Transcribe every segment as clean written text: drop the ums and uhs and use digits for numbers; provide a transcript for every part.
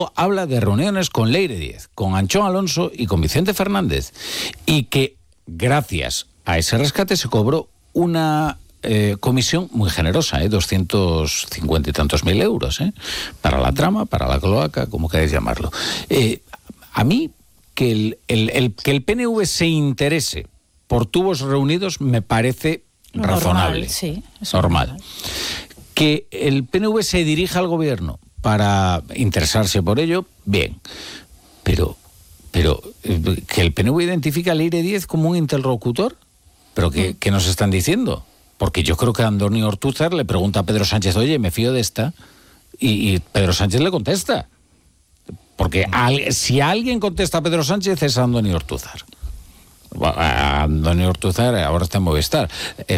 habla de reuniones con Leire Díez, con Anchón Alonso y con Vicente Fernández, y que gracias a ese rescate se cobró una comisión muy generosa, 250 y tantos mil euros, para la trama, para la cloaca, como queráis llamarlo. A mí, que el PNV se interese por tubos reunidos me parece razonable. Sí, normal. Que el PNV se dirija al gobierno para interesarse por ello, bien. Pero que el PNV identifique a Leire Díez como un interlocutor, ¿pero qué nos están diciendo? Porque yo creo que Andoni Ortúzar le pregunta a Pedro Sánchez, oye, me fío de esta, y Pedro Sánchez le contesta. Porque si alguien contesta a Pedro Sánchez es Andoni Ortúzar. Andoni Ortúzar ahora está en Movistar.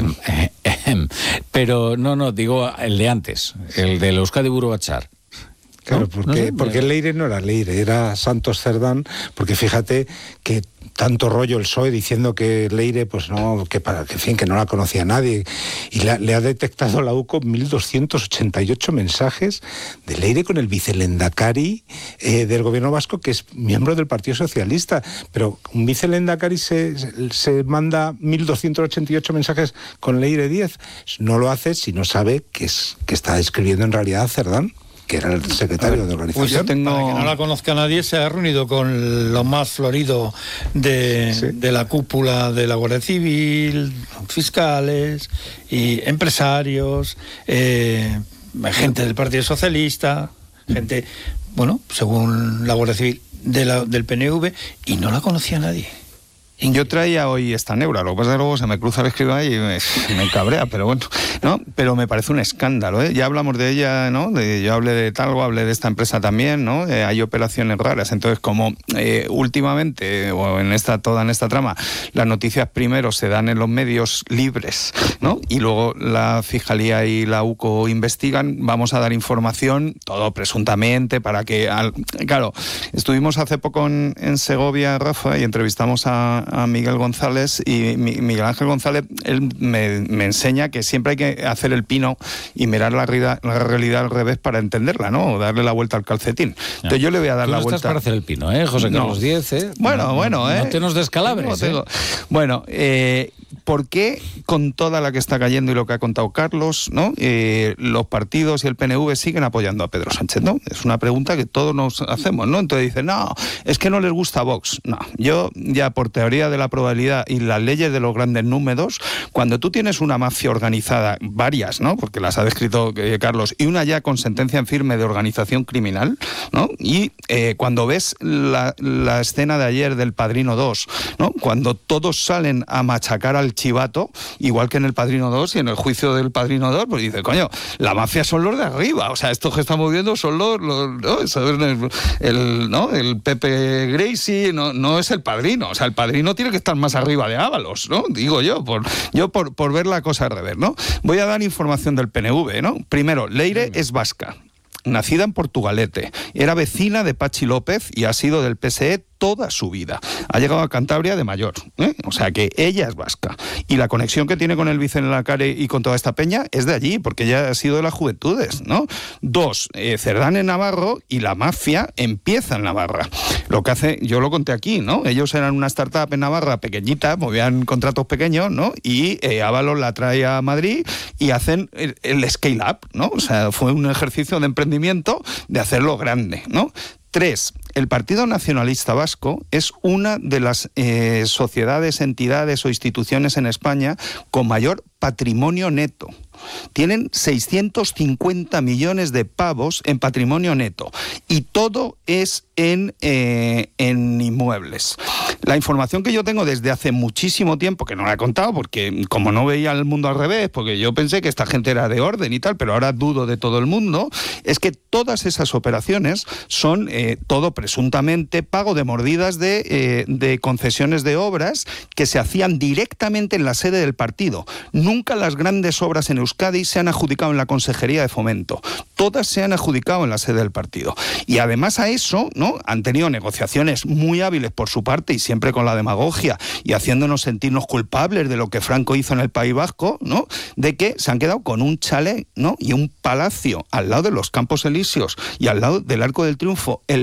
Pero no, digo el de antes, el del Euskadi Buru Batzar. Claro, porque Leire no era Leire, era Santos Cerdán, porque fíjate que tanto rollo el PSOE diciendo que Leire, pues no, que no la conocía nadie, y le ha detectado la UCO 1.288 mensajes de Leire con el vicelendakari del gobierno vasco, que es miembro del Partido Socialista, pero un vicelendakari se manda 1.288 mensajes con Leire Díez, no lo hace si no sabe que está escribiendo en realidad a Cerdán, que era el secretario de organización. Para que no la conozca nadie, se ha reunido con lo más florido de la cúpula de la Guardia Civil, fiscales y empresarios, gente del Partido Socialista, gente, según la Guardia Civil del PNV, y no la conocía nadie. Yo traía hoy esta neura, lo que pasa es que luego se me cruza el escribano y me cabrea, pero bueno, ¿no? Pero me parece un escándalo, Ya hablamos de ella, ¿no? Yo hablé de Talgo, hablé de esta empresa también, ¿no? Hay operaciones raras, entonces como últimamente, o toda esta trama, las noticias primero se dan en los medios libres, ¿no? Y luego la Fiscalía y la UCO investigan, vamos a dar información, todo presuntamente, para que... Claro, estuvimos hace poco en Segovia, Rafa, y entrevistamos a Miguel González, y Miguel Ángel González, él me enseña que siempre hay que hacer el pino y mirar la realidad al revés para entenderla, ¿no? O darle la vuelta al calcetín. Entonces yo le voy a dar la vuelta. Estás para hacer el pino, José Carlos Díez, Bueno, No te nos descalabres, Bueno, ¿por qué con toda la que está cayendo y lo que ha contado Carlos, ¿no? Los partidos y el PNV siguen apoyando a Pedro Sánchez, ¿no? Es una pregunta que todos nos hacemos, ¿no? Entonces dicen, no, es que no les gusta Vox. No, yo ya por teoría de la probabilidad y las leyes de los grandes números, cuando tú tienes una mafia organizada, varias, ¿no? Porque las ha descrito Carlos, y una ya con sentencia en firme de organización criminal, ¿no? Y cuando ves la escena de ayer del Padrino 2, ¿no? Cuando todos salen a machacar al chivato, igual que en el Padrino 2 y en el juicio del Padrino 2, pues dice, coño, la mafia son los de arriba, o sea, estos que estamos viendo son los ¿no? Eso es el Pepe Gracie, no es el Padrino, o sea, el Padrino tiene que estar más arriba de Ábalos, ¿no? Digo yo, por ver la cosa al revés, ¿no? Voy a dar información del PNV, ¿no? Primero, Leire es vasca, nacida en Portugalete, era vecina de Patxi López y ha sido del PSE toda su vida. Ha llegado a Cantabria de mayor, o sea que ella es vasca. Y la conexión que tiene con el vicelendakari y con toda esta peña es de allí, porque ella ha sido de las juventudes, ¿no? 2, Cerdán en Navarro y la mafia empieza en Navarra. Lo que hace, yo lo conté aquí, ¿no? Ellos eran una startup en Navarra pequeñita, movían contratos pequeños, ¿no? Y Ábalos la trae a Madrid y hacen el scale up, ¿no? O sea, fue un ejercicio de emprendimiento de hacerlo grande, ¿no? 3, el Partido Nacionalista Vasco es una de las sociedades, entidades o instituciones en España con mayor patrimonio neto. Tienen 650 millones de pavos en patrimonio neto y todo es en inmuebles. La información que yo tengo desde hace muchísimo tiempo, que no la he contado porque como no veía el mundo al revés, porque yo pensé que esta gente era de orden y tal, pero ahora dudo de todo el mundo, es que todas esas operaciones son todo presuntamente pago de mordidas de concesiones de obras que se hacían directamente en la sede del partido. Nunca las grandes obras en Euskadi se han adjudicado en la Consejería de Fomento. Todas se han adjudicado en la sede del partido. Y además a eso, ¿no?, han tenido negociaciones muy hábiles por su parte y siempre con la demagogia y haciéndonos sentirnos culpables de lo que Franco hizo en el País Vasco, ¿no?, de que se han quedado con un chalet, ¿no?, y un palacio al lado de los Campos Elíseos y al lado del Arco del Triunfo